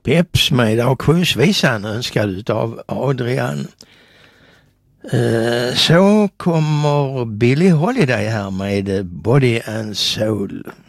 Peps med auktionsvisan önskad av Adrian. Så kommer Billie Holiday här med Body and Soul.